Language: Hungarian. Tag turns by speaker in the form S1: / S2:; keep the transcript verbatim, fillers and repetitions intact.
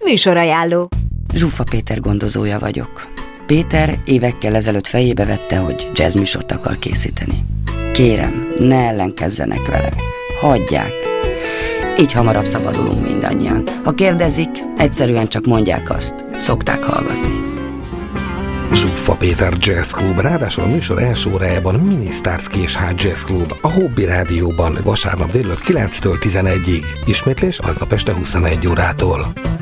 S1: Műsorajánló.
S2: Zsuffa Péter gondozója vagyok. Péter évekkel ezelőtt fejébe vette, hogy jazzműsort akar készíteni. Kérem, ne ellenkezzenek vele. Hagyják. Így hamarabb szabadulunk mindannyian. Ha kérdezik, egyszerűen csak mondják azt. Szokták hallgatni.
S3: Zsuffa Péter Jazz Club, ráadásul a műsor első órájában Mini Stars Késhát Jazz Club, a Hobby Rádióban vasárnap délután kilenctől tizenegyig. Ismétlés aznap este huszonegy órától.